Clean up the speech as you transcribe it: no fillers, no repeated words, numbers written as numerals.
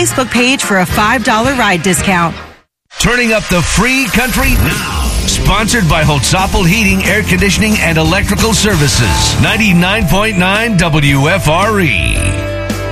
Facebook page for a $5 ride discount. Turning up the free country now. Sponsored by Holtzapfel Heating, Air Conditioning, and Electrical Services. 99.9 WFRE.